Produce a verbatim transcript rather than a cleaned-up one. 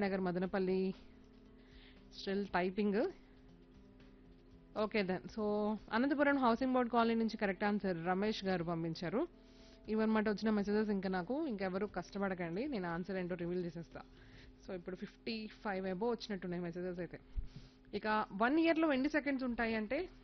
Nagar Madanapalle still typing. Okay then. So Anantapuram housing board colony నుంచి correct answer Ramesh గారు పంపించారు. ఇవన్నమాట వచ్చిన మెసేజెస్. ఇంకా నాకు ఇంకెవరు కష్టపడకండి, నేను ఆన్సర్ ఏంటో రివీల్ చేసేస్తా. సో ఇప్పుడు ఫిఫ్టీ ఫైవ్ ఎబో వచ్చినట్టున్నాయి మెసేజెస్ అయితే. ఇక వన్ ఇయర్లో ఎన్ని సెకండ్స్ ఉంటాయి అంటే